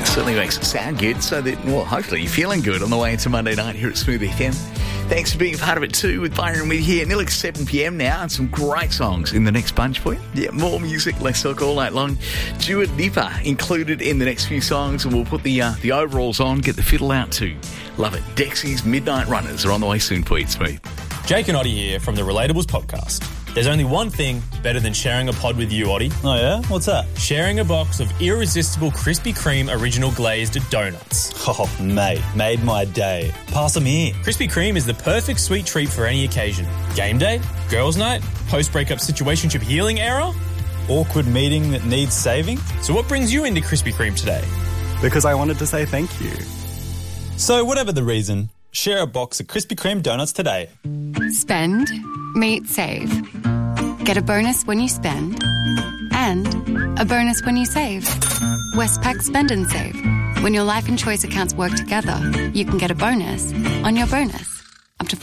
Certainly makes it sound good, so that, well, hopefully you're feeling good on the way into Monday night here at Smooth FM. Thanks for being a part of it too, with Byron with you here. Nearly 7 p.m. now, and some great songs in the next bunch for you. Yeah, more music, less talk all night long. Dua Lipa included in the next few songs, and we'll put the overalls on, get the fiddle out too. Love it. Dexy's Midnight Runners are on the way soon for you, Smooth. Jake and Oddie here from the Relatables podcast. There's only one thing better than sharing a pod with you, Oddie. Oh, yeah? What's that? Sharing a box of irresistible Krispy Kreme original glazed donuts. Oh, mate, made my day. Pass them here. Krispy Kreme is the perfect sweet treat for any occasion. Game day, girls' night, post-breakup situationship healing era, awkward meeting that needs saving. So what brings you into Krispy Kreme today? Because I wanted to say thank you. So whatever the reason, share a box of Krispy Kreme donuts today. Spend, meet, save. Get a bonus when you spend and a bonus when you save. Westpac Spend and Save. When your life and choice accounts work together, you can get a bonus on your bonus. Up to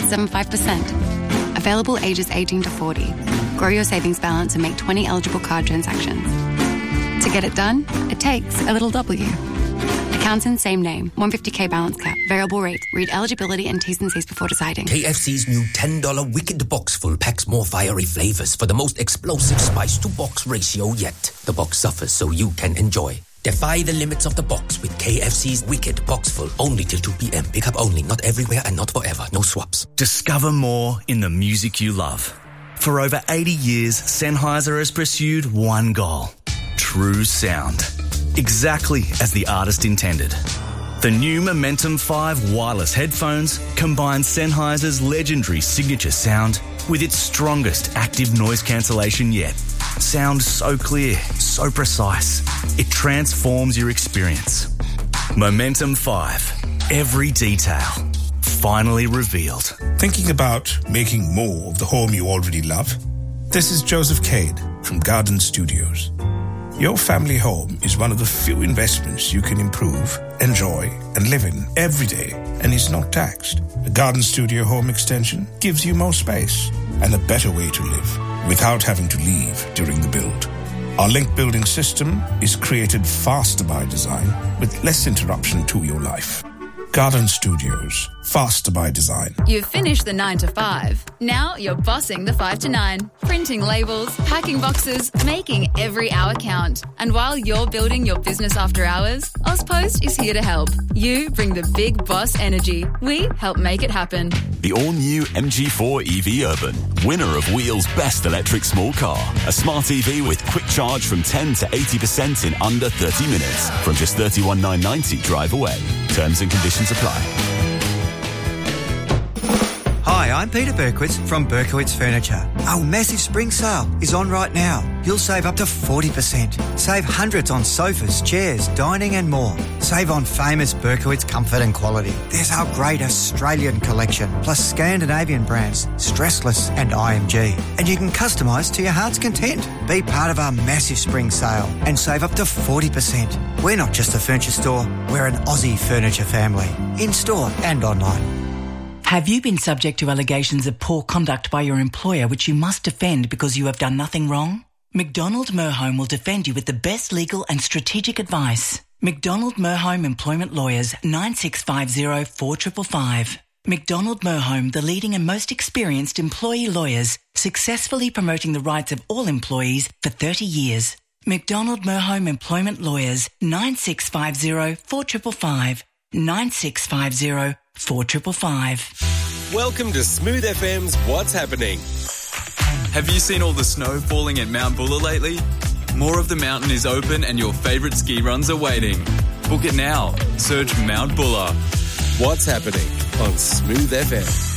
5.75%. Available ages 18 to 40. Grow your savings balance and make 20 eligible card transactions. To get it done, it takes a little W. Accounts in same name. 150k balance cap. Variable rate. Read eligibility and T's and C's before deciding. KFC's new $10 Wicked Box Full packs more fiery flavors for the most explosive spice-to-box ratio yet. The box suffers so you can enjoy. Defy the limits of the box with KFC's Wicked Box Full. Only till 2 p.m. Pick up only. Not everywhere and not forever. No swaps. Discover more in the music you love. For over 80 years, Sennheiser has pursued one goal. True sound. Exactly as the artist intended. The new Momentum 5 wireless headphones combine Sennheiser's legendary signature sound with its strongest active noise cancellation yet. Sound so clear, so precise, it transforms your experience. Momentum 5. Every detail. Finally revealed. Thinking about making more of the home you already love? This is Joseph Cade from Garden Studios. Your family home is one of the few investments you can improve, enjoy, and live in every day, and is not taxed. A Garden Studio home extension gives you more space and a better way to live without having to leave during the build. Our link building system is created faster by design with less interruption to your life. Garden Studios, faster by design. You've finished the 9 to 5. Now you're bossing the 5 to 9. Printing labels, packing boxes, making every hour count. And while you're building your business after hours, Ozpost is here to help. You bring the big boss energy. We help make it happen. The all-new MG4 EV Urban, winner of Wheel's best electric small car. A smart EV with quick charge from 10 to 80% in under 30 minutes. From just $31,990 drive away. Terms and conditions apply. Hi, I'm Peter Berkowitz from Berkowitz Furniture. Our massive spring sale is on right now. You'll save up to 40%. Save hundreds on sofas, chairs, dining and more. Save on famous Berkowitz comfort and quality. There's our great Australian collection, plus Scandinavian brands, Stressless and IMG. And you can customise to your heart's content. Be part of our massive spring sale and save up to 40%. We're not just a furniture store, we're an Aussie furniture family. In-store and online. Have you been subject to allegations of poor conduct by your employer which you must defend because you have done nothing wrong? McDonald Merholm will defend you with the best legal and strategic advice. McDonald Merholm Employment Lawyers, 9650 4555. McDonald Merholm, the leading and most experienced employee lawyers, successfully promoting the rights of all employees for 30 years. McDonald Merholm Employment Lawyers, 9650 4555. 9650 4555. Welcome to Smooth FM's What's Happening. Have you seen all the snow falling at Mount Buller lately? More of the mountain is open and your favourite ski runs are waiting. Book it now. Search Mount Buller. What's Happening on Smooth FM.